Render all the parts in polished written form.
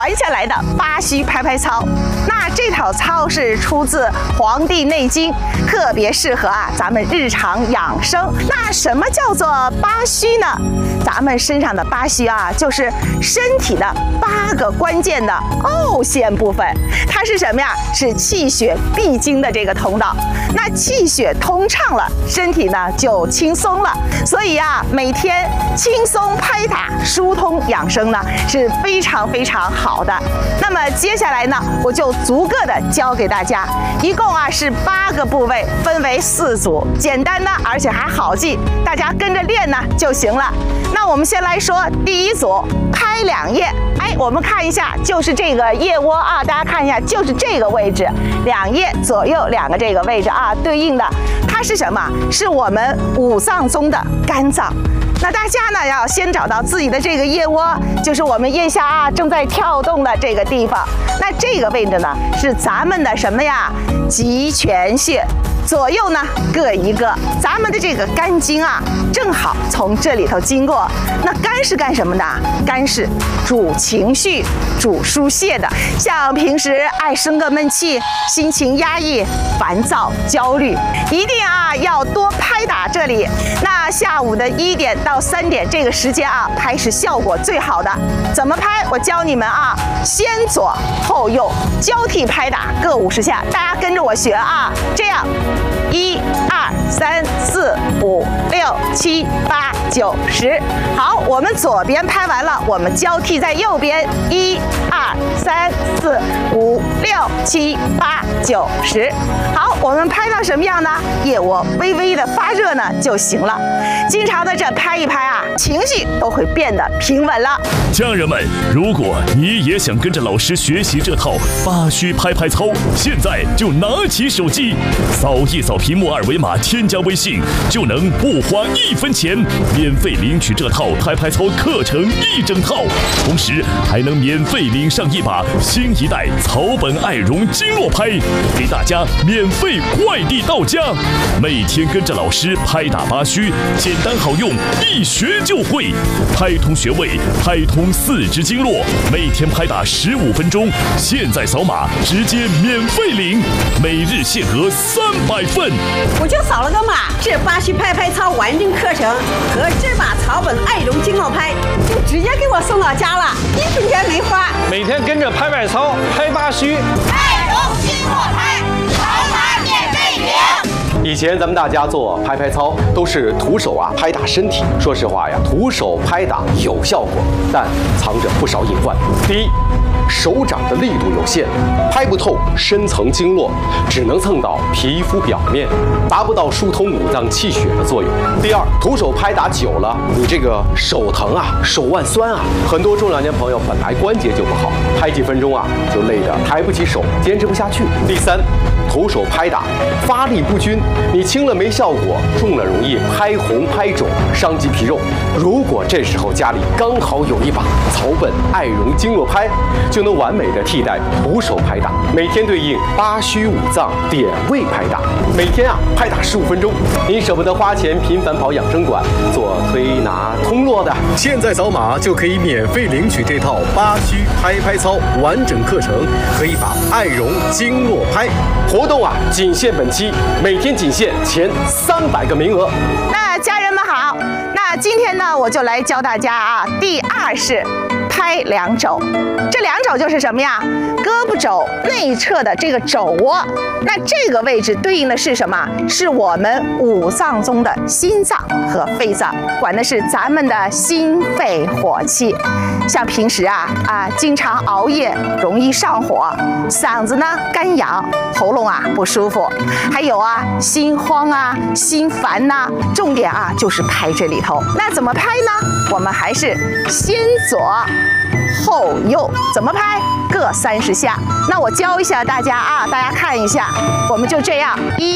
传下来的巴虚拍拍操。那这套操是出自《黄帝内经》，特别适合咱们日常养生。那什么叫做巴虚呢？咱们身上的巴虚就是身体的8个关键的凹陷部分。它是什么呀？是气血必经的这个通道。那气血通畅了，身体呢就轻松了。所以每天轻松拍打、疏通养生呢是非常非常好的。那么接下来呢，我就逐个的教给大家，一共是8个部位，分为4组，简单的而且还好记，大家跟着练呢就行了。那我们先来说第一组，拍2腋。我们看一下，就是这个腋窝大家看一下，就是这个位置，2腋左右2个这个位置对应的，它是什么？是我们5脏中的肝脏。那大家呢要先找到自己的这个腋窝，就是我们腋下正在跳动的这个地方。那这个位置呢是咱们的什么呀？极泉穴。左右呢各一个，咱们的这个肝经正好从这里头经过。那肝是干什么的？肝是主情绪、主疏泄的。像平时爱生个闷气、心情压抑、烦躁、焦虑，一定要多拍打这里。那下午的1点到3点这个时间拍是效果最好的。怎么拍？我教你们先左后右交替拍打各50下，大家跟着我学这样。1、2、3、4、5、6、7、8、9、10。好，我们左边拍完了，我们交替在右边。1、2、3、4、5、6、7、8、9、10。好，我们拍到什么样呢？腋窝微微的发热呢就行了。经常的这拍一拍情绪都会变得平稳了。 家人们，如果你也想跟着老师学习这套巴虚拍拍操，现在就拿起手机，扫一扫屏幕2维码，添加微信，就能不花1分钱免费领取这套拍拍操课程1整套，同时还能免费领上一把新一代草本爱绒经络拍，给大家免费快递到家。每天跟着老师拍打巴虚，简单好用，一学就会，拍通穴位，拍通4肢经络，每天拍打15分钟。现在扫码直接免费领，每日限额300份。 我就扫了个码，这巴虚拍拍操完整课程和这把草本爱绒经络拍就直接给我送到家了，1分钱没花。 每天跟着拍拍操，拍巴虚， 爱绒经络拍，扫码免费领。 以前咱们大家做拍拍操都是徒手拍打身体，说实话呀，徒手拍打有效果，但藏着不少隐患。第一，手掌的力度有限，拍不透深层经络，只能蹭到皮肤表面，达不到疏通5脏气血的作用。第二，徒手拍打久了，你这个手疼手腕酸很多中老年朋友本来关节就不好，拍几分钟就累得抬不起手，坚持不下去。第三，徒手拍打发力不均，你轻了没效果，重了容易拍红拍肿，伤及皮肉。如果这时候家里刚好有一把草本爱绒经络拍，就能完美的替代徒手拍打，每天对应巴虚5脏点位拍打，每天拍打15分钟。您舍不得花钱频繁跑养生馆做推拿通络的， 现在扫码就可以免费领取这套巴虚拍拍操完整课程和一把爱绒经络拍。 活动仅限本期，每天仅限前300个名额。 那家人们好，那今天呢我就来教大家第2式拍2肘。这2肘就是什么呀？胳膊肘内侧的这个肘窝，那这个位置对应的是什么？是我们5脏中的心脏和肺脏，管的是咱们的心肺火气。像平时经常熬夜，容易上火，嗓子呢干痒，喉咙不舒服，还有心慌心烦重点就是拍这里头。那怎么拍呢？我们还是先左后右，怎么拍？各30下。那我教一下大家大家看一下，我们就这样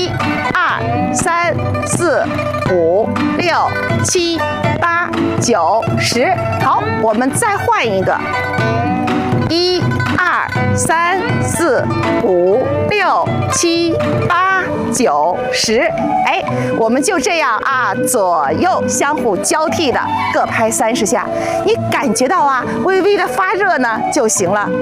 ，1、2、3、4、5、6、7、8、9、10。好，我们再换一个，1、2、3、4、5、6、7、8、9、10。我们就这样左右相互交替的各拍30下，你感觉到微微的发热呢就行了。